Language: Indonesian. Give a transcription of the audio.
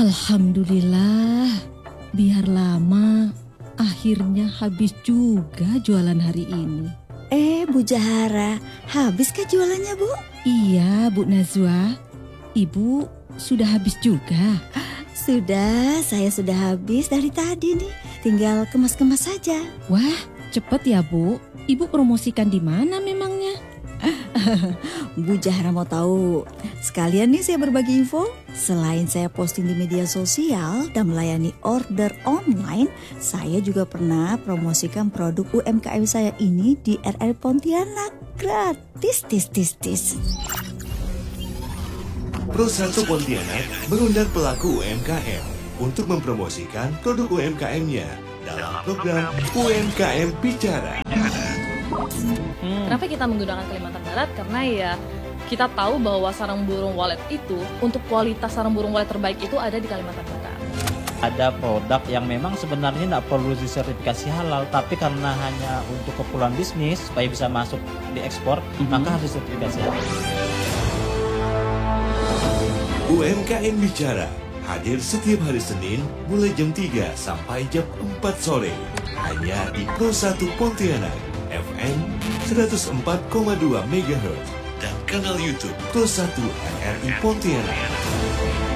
Alhamdulillah, biar lama, akhirnya habis juga jualan hari ini. Bu Jahara, habiskah jualannya, Bu? Iya, Bu Nazwa. Ibu sudah habis juga. Sudah, saya sudah habis dari tadi nih. Tinggal kemas-kemas saja. Wah, cepet ya, Bu. Ibu promosikan di mana memangnya? Bu Jahara mau tahu? Sekalian nih saya berbagi info. Selain saya posting di media sosial dan melayani order online, saya juga pernah promosikan produk UMKM saya ini di RRI Pontianak. Gratis, tis. Pro1 Pontianak mengundang pelaku UMKM untuk mempromosikan produk UMKM-nya dalam program UMKM Bicara. Kenapa kita menggunakan Kalimantan Barat? Karena ya kita tahu bahwa sarang burung walet itu, untuk kualitas sarang burung walet terbaik itu ada di Kalimantan Barat. Ada produk yang memang sebenarnya tidak perlu disertifikasi halal, tapi karena hanya untuk keperluan bisnis supaya bisa masuk di ekspor, maka harus disertifikasi halal. UMKM Bicara hadir setiap hari Senin mulai jam 3 sampai jam 4 sore hanya di Pro1 Pontianak FM 104,2 MHz dan kanal YouTube Pro1 RRI Pontianak.